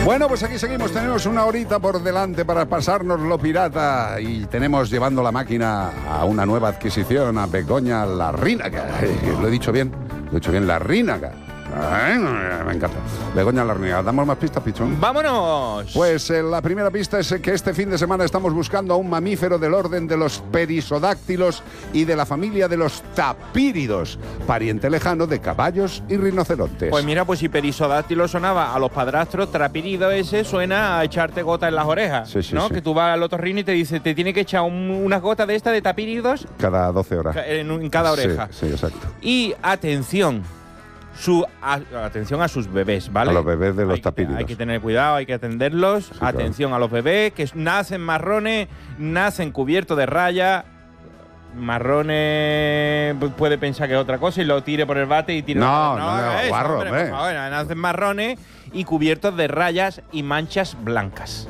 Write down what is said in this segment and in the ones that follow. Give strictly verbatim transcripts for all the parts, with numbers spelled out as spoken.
Bueno, pues aquí seguimos, tenemos una horita por delante para pasarnos lo pirata y tenemos llevando la máquina a una nueva adquisición, a Begoña Larrínaga. ¿Lo he dicho bien? Lo he dicho bien, Larrínaga. Ay, me encanta. Begoña Larrínaga, ¿damos más pistas, Pichón? ¡Vámonos! Pues eh, la primera pista es que este fin de semana estamos buscando a un mamífero del orden de los perisodáctilos y de la familia de los tapíridos, pariente lejano de caballos y rinocerontes. Pues mira, pues si perisodáctilo sonaba a los padrastros, trapírido ese suena a echarte gotas en las orejas, sí, sí, ¿no? Sí. Que tú vas al otorrino y te dice, te tiene que echar un, unas gotas de esta de tapíridos Cada doce horas. en, en cada oreja. Sí, sí, exacto. Y atención, su a, atención a sus bebés, ¿vale? A los bebés de los hay, tapíridos. Hay que tener cuidado, hay que atenderlos. Sí, atención claro. a los bebés que nacen marrones, nacen cubiertos de raya. Marrones puede pensar que es otra cosa y lo tire por el bate y tire. No, no, no, no, haga eso, guarro, hombre, hombre. por favor, nacen marrones y cubiertos de rayas y manchas blancas.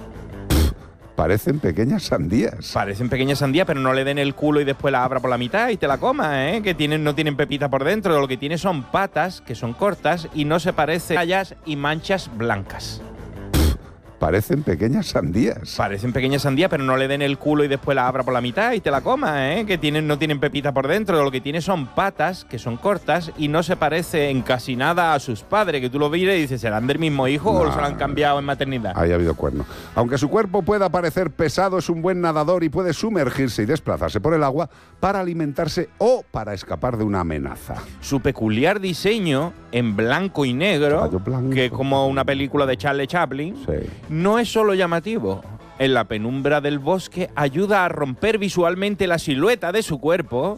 Parecen pequeñas sandías. Parecen pequeñas sandías, pero no le den el culo y después la abra por la mitad y te la comas, ¿eh? Que tienen, no tienen pepita por dentro. Lo que tiene son patas, que son cortas, y no se parecen a rayas y manchas blancas. Parecen pequeñas sandías. Parecen pequeñas sandías, pero no le den el culo y después la abra por la mitad y te la comas, ¿eh? Que tienen, no tienen pepita por dentro. Lo que tiene son patas, que son cortas, y no se parece en casi nada a sus padres. Que tú lo miras y dices, ¿serán del mismo hijo No, o se lo han cambiado en maternidad? Ahí ha habido cuerno. Aunque su cuerpo pueda parecer pesado, es un buen nadador y puede sumergirse y desplazarse por el agua para alimentarse o para escapar de una amenaza. Su peculiar diseño en blanco y negro, Caballo blanco. que es como una película de Charlie Chaplin, Sí. no es solo llamativo. En la penumbra del bosque ayuda a romper visualmente la silueta de su cuerpo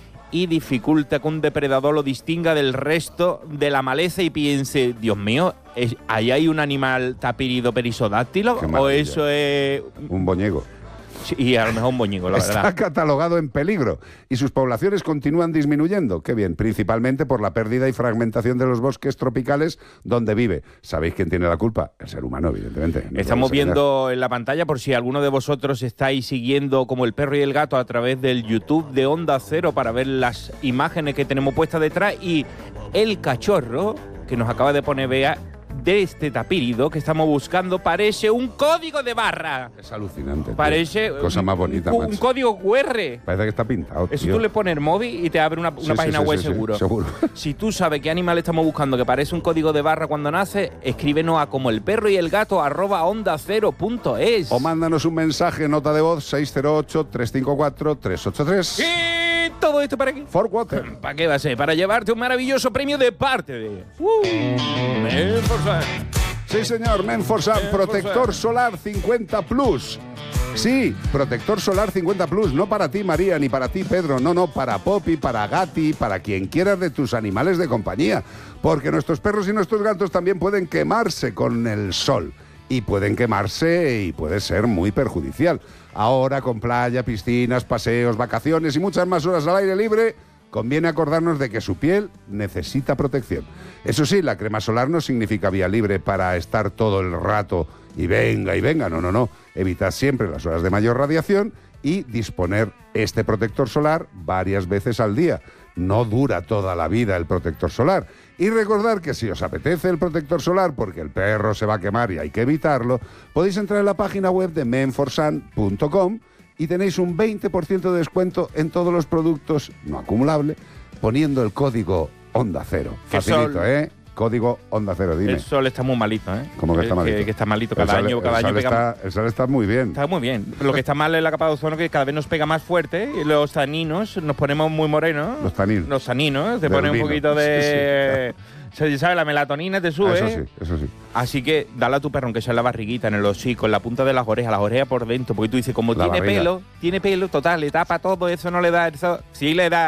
y dificulta que un depredador lo distinga del resto de la maleza y piense, Dios mío, ¿es- ¿ahí hay un animal tapírido perisodáctilo? Qué ¿O maravilla. eso es...? Un boñego. Sí, y a lo mejor un boñigo, la Está verdad. catalogado en peligro y sus poblaciones continúan disminuyendo. Qué bien, principalmente por la pérdida y fragmentación de los bosques tropicales donde vive. ¿Sabéis quién tiene la culpa? El ser humano, evidentemente. No Estamos podéis engañar. viendo en la pantalla, por si alguno de vosotros estáis siguiendo como el perro y el gato a través del YouTube de Onda Cero para ver las imágenes que tenemos puestas detrás, y el cachorro que nos acaba de poner Bea de este tapírido que estamos buscando parece un código de barra. Es alucinante. tío. Parece Cosa más bonita, un, un macho. código Q R. Parece que está pintado, Eso tío. tú le pones el móvil y te abre una, una Sí, sí, página sí, web sí, sí, seguro. seguro. Si tú sabes qué animal estamos buscando que parece un código de barra cuando nace, escríbenos a como el perro y el gato arroba onda cero punto es. O mándanos un mensaje, nota de voz, seis cero ocho, tres cinco cuatro, tres ocho tres. Y todo esto para qué. For Water. ¿Para qué va a ser? Para llevarte un maravilloso premio de parte de... Uh, Menforsan. Sí, señor, Menforsan, Menforsan. protector solar cincuenta plus. Sí, protector solar cincuenta plus, no para ti, María, ni para ti, Pedro, no, no, para Poppy, para Gatti, para quien quieras de tus animales de compañía, porque nuestros perros y nuestros gatos también pueden quemarse con el sol, y pueden quemarse y puede ser muy perjudicial. Ahora, con playa, piscinas, paseos, vacaciones y muchas más horas al aire libre, conviene acordarnos de que su piel necesita protección. Eso sí, la crema solar no significa vía libre para estar todo el rato y venga y venga, no, no, no. Evitad siempre las horas de mayor radiación y disponer este protector solar varias veces al día. No dura toda la vida el protector solar. Y recordar que si os apetece el protector solar porque el perro se va a quemar y hay que evitarlo, podéis entrar en la página web de menforsan punto com y tenéis un veinte por ciento de descuento en todos los productos no acumulable poniendo el código Onda Cero. Que Facilito, sol- ¿eh? Código Onda Cero, dime. El sol está muy malito, ¿eh? ¿Cómo que está Eh, malito? Que, que está malito. El Cada sol- año, cada el año sol pega... está, el sol está muy bien. Está muy bien. Lo que está mal es la capa de ozono, que cada vez nos pega más fuerte y los taninos nos ponemos muy morenos. Los taninos. Los taninos. Te Del pone un vino. poquito de... ¿Sabes? La melatonina te sube. Eso sí, eso sí. Así que dale a tu perro, aunque sea en la barriguita, en el hocico, en la punta de las orejas, las orejas por dentro, porque tú dices, como La tiene barriga. pelo, tiene pelo, total, le tapa todo, eso no le da, eso sí le da.